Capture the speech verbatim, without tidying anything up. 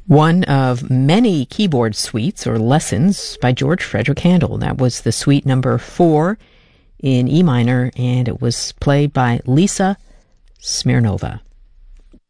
One of many keyboard suites or lessons by George Frederick Handel. That was the suite number four in E minor, and it was played by Lisa Smirnova.